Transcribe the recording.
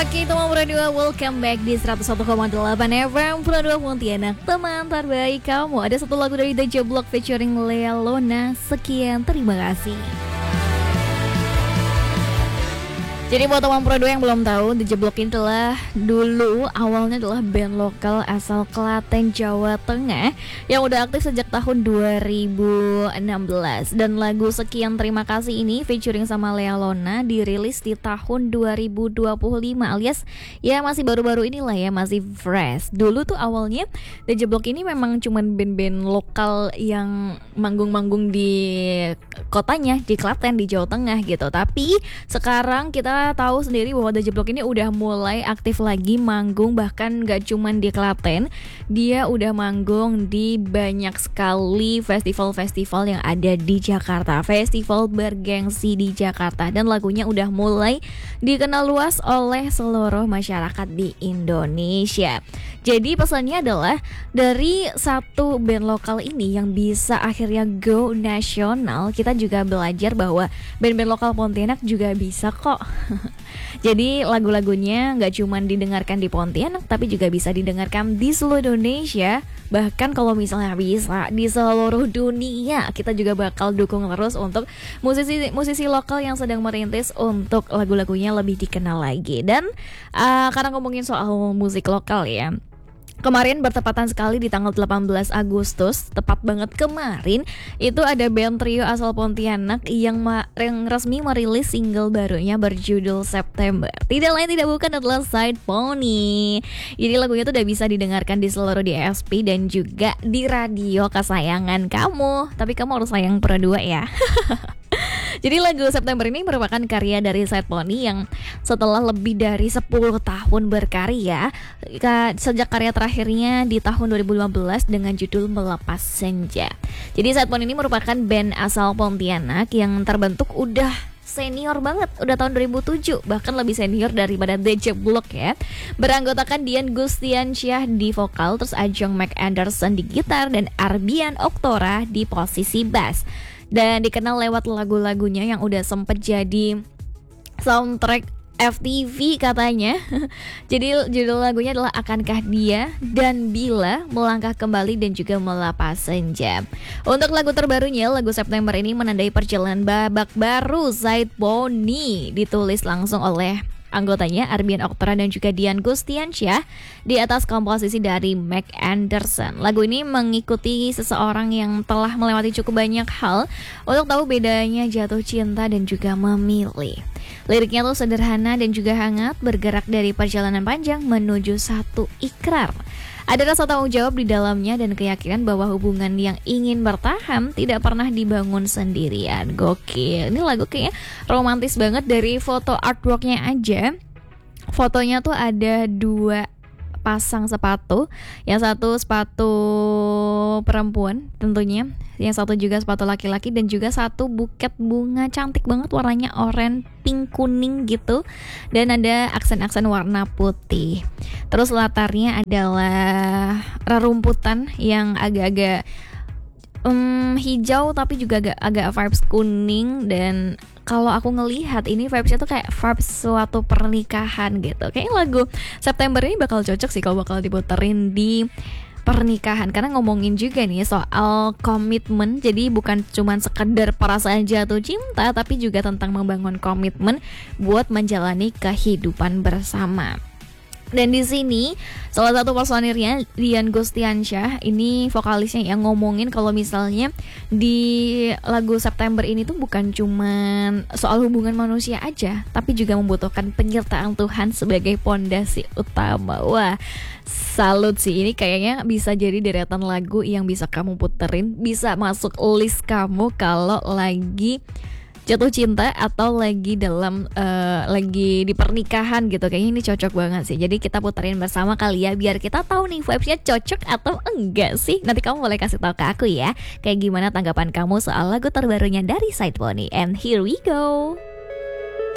Oke, teman Pro2, welcome back di 101,8 FM Pro2 Pontianak, teman terbaik kamu. Ada satu lagu dari The J-Block featuring Lea Lona. Sekian, terima kasih. Jadi buat teman Pro2 yang belum tahu, The J-Block ini adalah dulu awalnya adalah band lokal asal Klaten, Jawa Tengah yang udah aktif sejak tahun 2016. Dan lagu Sekian Terima Kasih ini featuring sama Lea Lona dirilis di tahun 2025, alias ya masih baru-baru inilah ya, masih fresh. Dulu tuh awalnya The J-Block ini memang cuman band-band lokal yang manggung-manggung di kotanya, di Klaten, di Jawa Tengah gitu. Tapi sekarang kita tahu sendiri bahwa The J-Block ini udah mulai aktif lagi manggung, bahkan gak cuman di Klaten, dia udah manggung di banyak sekali festival-festival yang ada di Jakarta, festival bergengsi di Jakarta, dan lagunya udah mulai dikenal luas oleh seluruh masyarakat di Indonesia. Jadi pesannya adalah dari satu band lokal ini yang bisa akhirnya go nasional, kita juga belajar bahwa band-band lokal Pontianak juga bisa kok. Jadi lagu-lagunya gak cuma didengarkan di Pontianak, tapi juga bisa didengarkan di seluruh Indonesia. Bahkan kalau misalnya bisa di seluruh dunia, kita juga bakal dukung terus untuk musisi lokal yang sedang merintis untuk lagu-lagunya lebih dikenal lagi. Dan karena ngomongin soal musik lokal ya, kemarin bertepatan sekali di tanggal 18 Agustus, tepat banget kemarin, itu ada band trio asal Pontianak yang resmi merilis single barunya berjudul September. Tidak lain tidak bukan adalah Side Pony. Jadi lagunya tuh udah bisa didengarkan di seluruh DSP dan juga di radio kesayangan kamu. Tapi kamu harus sayang Pro2 ya. Jadi lagu September ini merupakan karya dari Side Pony yang setelah lebih dari 10 tahun berkarya, sejak karya terakhirnya di tahun 2015 dengan judul Melepas Senja. Jadi Side Pony ini merupakan band asal Pontianak yang terbentuk udah senior banget, udah tahun 2007, bahkan lebih senior daripada The J-Block ya. Beranggotakan Dian Gustiansyah di vokal, terus Ajeng McAnderson di gitar, dan Arbian Oktora di posisi bass. Dan dikenal lewat lagu-lagunya yang udah sempet jadi soundtrack FTV katanya. Jadi judul lagunya adalah Akankah Dia dan Bila, Melangkah Kembali, dan juga Melepas Senja. Untuk lagu terbarunya, lagu September ini menandai perjalanan babak baru Side Pony, ditulis langsung oleh anggotanya Arbian Oktora dan juga Dian Gustiansyah di atas komposisi dari Mac Anderson. Lagu ini mengikuti seseorang yang telah melewati cukup banyak hal untuk tahu bedanya jatuh cinta dan juga memilih. Liriknya tuh sederhana dan juga hangat, bergerak dari perjalanan panjang menuju satu ikrar. Ada rasa tanggung jawab di dalamnya dan keyakinan bahwa hubungan yang ingin bertahan tidak pernah dibangun sendirian. Gokil. Ini lagu kayaknya romantis banget. Dari foto artworknya aja, fotonya tuh ada 2 pasang sepatu. Yang satu sepatu perempuan tentunya, yang satu juga sepatu laki-laki, dan juga satu buket bunga cantik banget, warnanya oranye, pink, kuning gitu, dan ada aksen-aksen warna putih. Terus latarnya adalah rerumputan yang agak-agak hijau tapi juga agak vibes kuning. Dan kalau aku ngelihat ini vibesnya tuh kayak vibes suatu pernikahan gitu. Kayaknya lagu September ini bakal cocok sih kalau bakal diputerin di pernikahan, karena ngomongin juga nih soal komitmen. Jadi bukan cuman sekedar perasaan jatuh cinta, tapi juga tentang membangun komitmen buat menjalani kehidupan bersama. Dan di sini salah satu personirnya Dian Gustiansyah, ini vokalisnya yang ngomongin kalau misalnya di lagu September ini tuh bukan cuman soal hubungan manusia aja, tapi juga membutuhkan penyertaan Tuhan sebagai pondasi utama. Wah, salut sih, ini kayaknya bisa jadi deretan lagu yang bisa kamu puterin, bisa masuk list kamu kalau lagi jatuh cinta atau lagi lagi di pernikahan gitu. Kayaknya ini cocok banget sih. Jadi kita puterin bersama kali ya, biar kita tahu nih vibesnya cocok atau enggak sih. Nanti kamu boleh kasih tahu ke aku ya, kayak gimana tanggapan kamu soal lagu terbarunya dari Side Pony. And here we go.